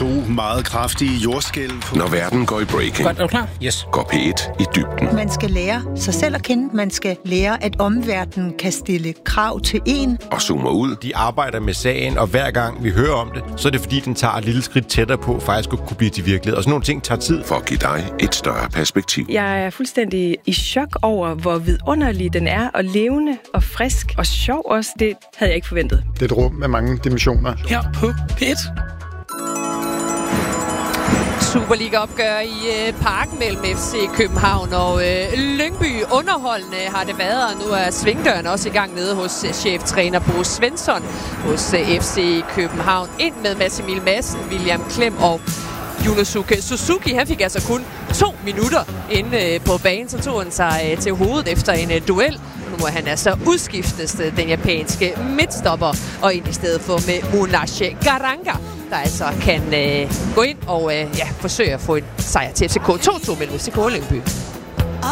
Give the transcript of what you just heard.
2 meget kraftige jordskælv. Når verden går i breaking, Godt, er du klar? Yes. går P1 i dybden. Man skal lære sig selv at kende. Man skal lære, at omverdenen kan stille krav til en. Og zoomer ud. De arbejder med sagen, og hver gang vi hører om det, så er det fordi, den tager et lille skridt tættere på faktisk at kunne blive til virkelighed. Og sådan nogle ting tager tid. For at give dig et større perspektiv. Jeg er fuldstændig i chok over, hvor vidunderlig den er, og levende og frisk og sjov også. Det havde jeg ikke forventet. Det er et rum med mange dimensioner. Her på P1. Superliga-opgør i Parken mellem FC København og Lyngby. Underholdende har det været, og nu er svingdøren også i gang nede hos cheftræner Bo Svensson hos FC København. Ind med Mads Emil Madsen, William Klem og Yunosuke Suzuki. Han fik altså kun 2 minutter inde på banen, så tog han sig til hovedet efter en duel. Nu må han altså udskiftes, den japanske midtstopper, og ind i stedet for med Munashi Garanga, der altså kan gå ind og forsøge at få en sejr til FCK 2-2 mellem FCK og Lyngby.